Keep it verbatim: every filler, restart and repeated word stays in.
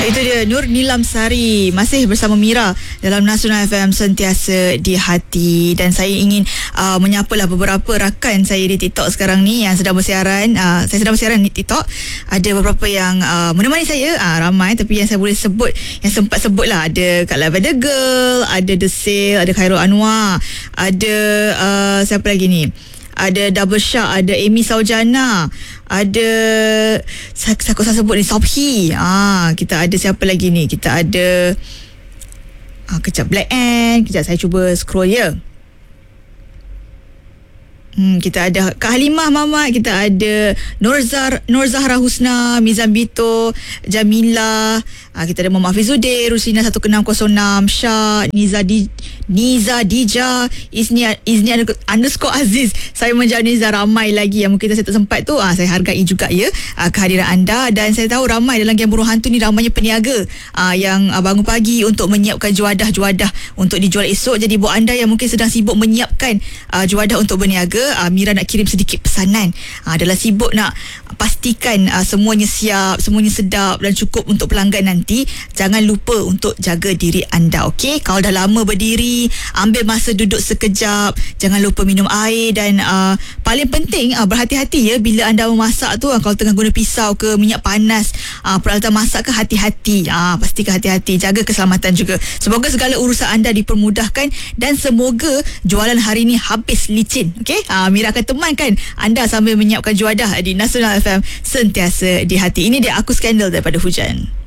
Itu dia Nur Nilam Sari masih bersama Mira dalam Nasional F M Sentiasa di Hati. Dan saya ingin uh, menyapalah beberapa rakan saya di TikTok sekarang ni yang sedang bersiaran. uh, Saya sedang bersiaran di TikTok. Ada beberapa yang uh, menemani saya, uh, ramai, tapi yang saya boleh sebut, yang sempat sebut lah, ada Kak Lavender Girl, ada The Sale, ada Khairul Anwar, ada uh, siapa lagi ni, ada Double Shark, ada Amy Saujana, ada saya, saya, saya sebut ni Sobhi. Ah, kita ada siapa lagi ni? Kita ada ah, kejap Black Ant, kejap saya cuba scroll ya. Hmm, kita ada Kak Halimah Mamat, kita ada Nurzar, Nur Zahra Husna, Mizan Bito, Jamila, ah, kita ada Muhammad Fizuddin, Rusina satu enam kosong enam, Syah, Niza Di, Niza Dija, Izni Izni underscore Aziz. Saya menjawab Niza, ramai lagi yang mungkin saya tak sempat tu. Ah, saya hargai juga ya ah, kehadiran anda. Dan saya tahu ramai dalam Geng Buruh Hantu ni ramainya peniaga ah, yang ah, bangun pagi untuk menyiapkan juadah-juadah untuk dijual esok. Jadi buat anda yang mungkin sedang sibuk menyiapkan ah, juadah untuk berniaga, uh, Mira nak kirim sedikit pesanan. Uh, adalah sibuk nak pastikan uh, semuanya siap, semuanya sedap dan cukup untuk pelanggan nanti. Jangan lupa untuk jaga diri anda, okey? Kalau dah lama berdiri, ambil masa duduk sekejap. Jangan lupa minum air dan uh, paling penting uh, berhati-hati ya bila anda memasak tu. Uh, kalau tengah guna pisau ke minyak panas, uh, peralatan masak ke, hati-hati. Uh, pastikan hati-hati, jaga keselamatan juga. Semoga segala urusan anda dipermudahkan dan semoga jualan hari ni habis licin, okey? Uh, Mira akan temankan anda sambil menyiapkan juadah di Nasional F M Sentiasa di Hati. Ini dia Aku Skandal daripada Hujan.